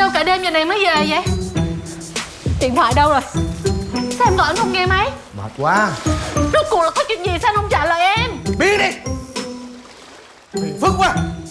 đâu cả đêm giờ này mới về vậy? Điện thoại đâu rồi? Sao em gọi anh không nghe máy? Mệt quá. Rốt cuộc là có chuyện gì sao anh không trả lời em? Biến đi. Phiền phức quá.